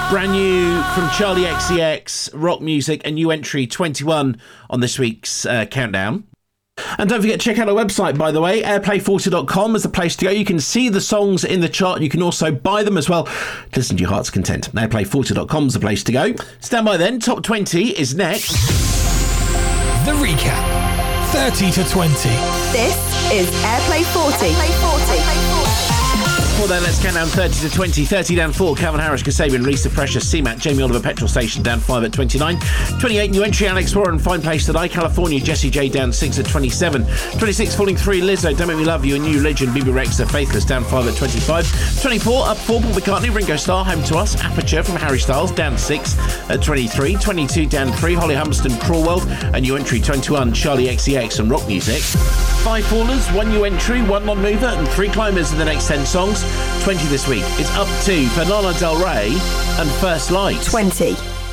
Brand new from Charlie XCX, rock music, a new entry 21 on this week's countdown. And don't forget to check out our website, by the way. Airplay40.com is the place to go. You can see the songs in the chart and you can also buy them as well. Listen to your heart's content. Airplay40.com is the place to go. Stand by then. Top 20 is next. The recap. 30 to 20. This is Airplay 40. Before then, let's count down 30 to 20. 30 down 4, Calvin Harris, Kasabian, Lisa Precious, CMAT, Jamie Oliver, Petrol Station down 5 at 29. 28, new entry, Alex Warren, Fine Place Today, California, Jessie J down 6 at 27. 26, falling 3, Lizzo, Don't Make Me Love You, a new legend, BB Rexha, Faithless down 5 at 25. 24, up 4, Paul McCartney, Ringo Starr, Home to Us, Aperture from Harry Styles down 6 at 23. 22, down 3, Holly Humberston, Cruel World, a new entry, 21, Charlie XCX and rock music. 5 fallers, 1 new entry, 1 non-mover and 3 climbers in the next 10 songs. 20 this week. It's up to for Lana Del Rey and First Light. 20.